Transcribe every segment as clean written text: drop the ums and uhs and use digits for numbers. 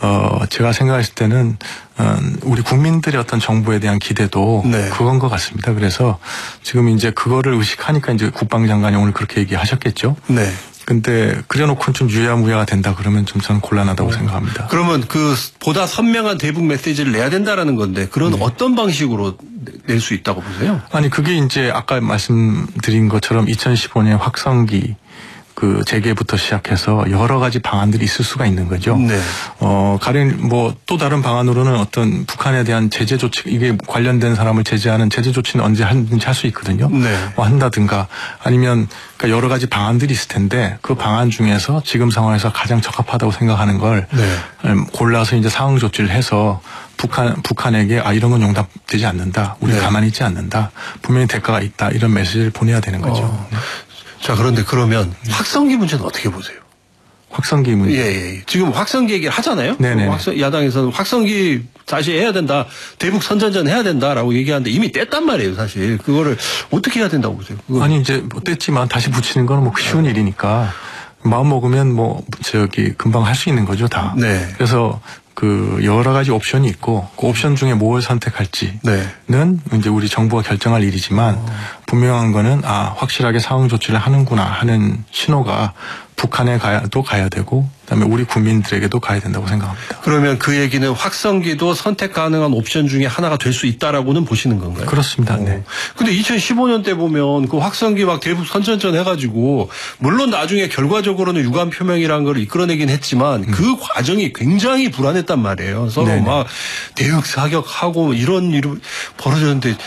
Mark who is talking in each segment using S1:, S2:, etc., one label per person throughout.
S1: 제가 생각했을 때는 우리 국민들의 어떤 정부에 대한 기대도
S2: 네.
S1: 그건 것 같습니다. 그래서 지금 이제 그거를 의식하니까 이제 국방장관이 오늘 그렇게 얘기하셨겠죠.
S2: 네.
S1: 근데 그래놓고는 좀 유야무야가 된다 그러면 좀 저는 곤란하다고 생각합니다.
S2: 그러면 그 보다 선명한 대북 메시지를 내야 된다라는 건데 그런
S1: 네.
S2: 어떤 방식으로 낼 수 있다고 보세요?
S1: 아니 그게 이제 아까 말씀드린 것처럼 2015년 확성기 그 재개부터 시작해서 여러 가지 방안들이 있을 수가 있는 거죠.
S2: 네.
S1: 가령 뭐 또 다른 방안으로는 어떤 북한에 대한 제재 조치, 이게 관련된 사람을 제재하는 제재 조치는 언제 하든지 할 수 있거든요.
S2: 네.
S1: 뭐 한다든가 아니면 그러니까 여러 가지 방안들이 있을 텐데 그 방안 중에서 지금 상황에서 가장 적합하다고 생각하는 걸
S2: 네.
S1: 골라서 이제 상응 조치를 해서 북한에게 이런 건 용납되지 않는다. 우리
S2: 네.
S1: 가만히 있지 않는다. 분명히 대가가 있다. 이런 메시지를 보내야 되는 거죠.
S2: 자, 그런데 그러면 확성기 문제는 어떻게 보세요?
S1: 확성기 문제.
S2: 예. 지금 확성기 얘기를 하잖아요.
S1: 네네.
S2: 야당에서는 확성기 다시 해야 된다. 대북 선전전 해야 된다라고 얘기하는데 이미 뗐단 말이에요, 사실. 그거를 어떻게 해야 된다고 보세요?
S1: 아니 이제 뭐 뗐지만 다시 붙이는 건 뭐 쉬운 일이니까 마음 먹으면 뭐 금방 할 수 있는 거죠, 다.
S2: 네.
S1: 그래서 그 여러 가지 옵션이 있고 그 옵션 중에 뭘 선택할지는
S2: 네.
S1: 이제 우리 정부가 결정할 일이지만 분명한 거는 확실하게 상응 조치를 하는구나 하는 신호가 북한에 가야 되고 그다음에 우리 국민들에게도 가야 된다고 생각합니다.
S2: 그러면 그 얘기는 확성기도 선택 가능한 옵션 중에 하나가 될 수 있다라고는 보시는 건가요?
S1: 그렇습니다. 네.
S2: 근데 2015년 때 보면 그 확성기 막 대북 선전전 해가지고 물론 나중에 결과적으로는 유감 표명이라는 걸 이끌어내긴 했지만 그 과정이 굉장히 불안했단 말이에요. 서로
S1: 네네.
S2: 막 대북 사격하고 이런 일이 벌어졌는데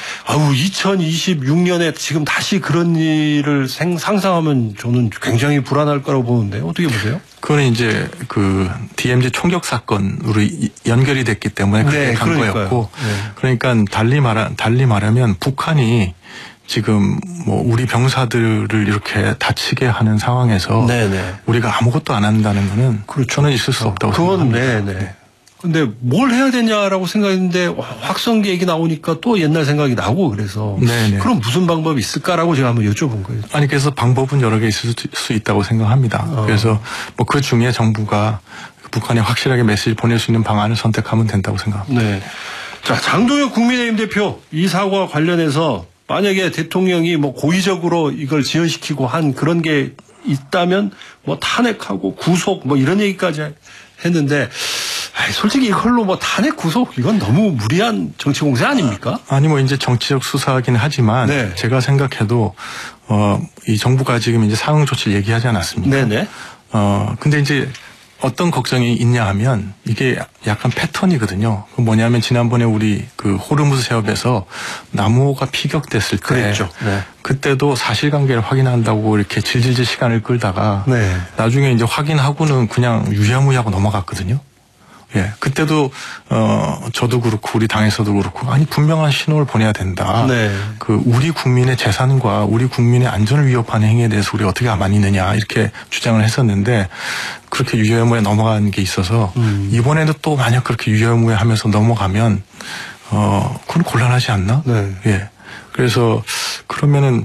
S2: 2026년에 지금 다시 그런 일을 상상하면 저는 굉장히 불안할 거라고 보는데 어떻게 보세요?
S1: 그거는 이제 그 DMZ 총격 사건으로 연결이 됐기 때문에 그렇게 간 거였고, 그러니까 달리 말하면 북한이 지금 뭐 우리 병사들을 이렇게 다치게 하는 상황에서 우리가 아무것도 안 한다는 거는 저는 있을 수 없다고 생각합니다.
S2: 네네. 근데 뭘 해야 되냐라고 생각했는데 확성기 얘기 나오니까 또 옛날 생각이 나고 그래서
S1: 네네.
S2: 그럼 무슨 방법이 있을까라고 제가 한번 여쭤본 거예요.
S1: 아니 그래서 방법은 여러 개 있을 수 있다고 생각합니다. 그래서 뭐 그 중에 정부가 북한에 확실하게 메시지 보낼 수 있는 방안을 선택하면 된다고 생각합니다.
S2: 네. 자, 장동혁 국민의힘 대표 이 사고와 관련해서 만약에 대통령이 뭐 고의적으로 이걸 지연시키고 한 그런 게 있다면 뭐 탄핵하고 구속 뭐 이런 얘기까지 했는데 솔직히 이걸로 뭐 탄핵 구속 이건 너무 무리한 정치 공세 아닙니까?
S1: 아니 뭐 이제 정치적 수사하긴 하지만 제가 생각해도 이 정부가 지금 이제 상응 조치를 얘기하지 않았습니까?
S2: 네네.
S1: 근데 이제 어떤 걱정이 있냐 하면 이게 약간 패턴이거든요. 그 뭐냐면 지난번에 우리 그 호르무즈 해협에서 나무호가 피격됐을 때
S2: 그랬죠. 네.
S1: 그때도 사실관계를 확인한다고 이렇게 질질질 시간을 끌다가 나중에 이제 확인하고는 그냥 유야무야하고 넘어갔거든요. 예, 그때도 저도 그렇고 우리 당에서도 그렇고 아니 분명한 신호를 보내야 된다. 그 우리 국민의 재산과 우리 국민의 안전을 위협하는 행위에 대해서 우리가 어떻게 가만히 있느냐 이렇게 주장을 했었는데 그렇게 유야무야 넘어간 게 있어서 이번에도 또 만약 그렇게 유야무야하면서 넘어가면 그건 곤란하지 않나? 예, 그래서 그러면은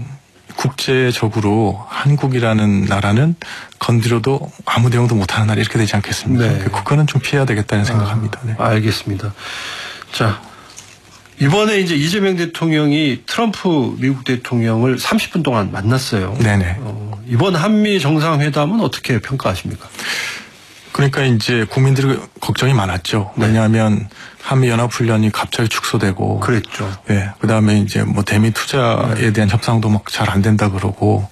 S1: 국제적으로 한국이라는 나라는 건드려도 아무 대응도 못하는 나라 이렇게 되지 않겠습니까? 그거는 좀 피해야 되겠다는 생각합니다. 네.
S2: 알겠습니다. 자, 이번에 이제 이재명 대통령이 트럼프 미국 대통령을 30분 동안 만났어요.
S1: 네네.
S2: 이번 한미 정상회담은 어떻게 평가하십니까?
S1: 그러니까 이제 국민들이 걱정이 많았죠. 왜냐하면 한미 연합훈련이 갑자기 축소되고,
S2: 그랬죠.
S1: 예, 그 다음에 이제 뭐 대미 투자에 대한 협상도 막 잘 안 된다 그러고,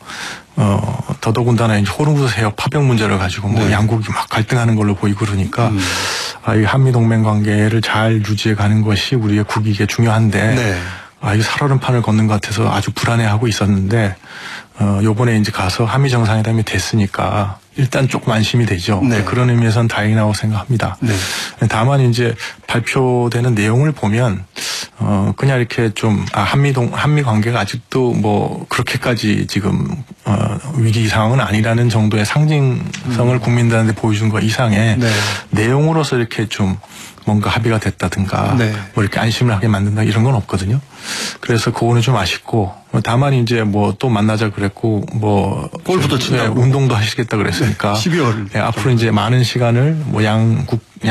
S1: 더더군다나 이제 호르무즈 해협 파병 문제를 가지고 뭐 양국이 막 갈등하는 걸로 보이고 그러니까, 이 한미 동맹 관계를 잘 유지해 가는 것이 우리의 국익에 중요한데, 이게 살얼음판을 걷는 것 같아서 아주 불안해하고 있었는데, 요번에 이제 가서 한미 정상회담이 됐으니까 일단 조금 안심이 되죠. 그런 의미에서는 다행이라고 생각합니다. 다만 이제 발표되는 내용을 보면 그냥 이렇게 좀 한미 관계가 아직도 뭐 그렇게까지 지금 위기 상황은 아니라는 정도의 상징성을 국민들한테 보여준 것 이상의 내용으로서 이렇게 좀 뭔가 합의가 됐다든가 뭐 이렇게 안심을 하게 만든다 이런 건 없거든요. 그래서 그거는 좀 아쉽고 다만 이제 뭐 또 만나자 그랬고 뭐
S2: 골프도 친다고
S1: 운동도 하시겠다 그랬으니까
S2: 12월
S1: 앞으로 이제 많은 시간을 뭐 양국